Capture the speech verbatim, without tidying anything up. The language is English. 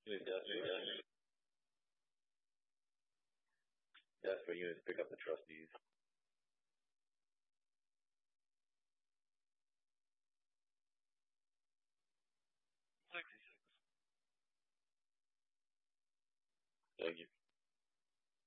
Yes, yes, for you to pick up the trustees. Thank you.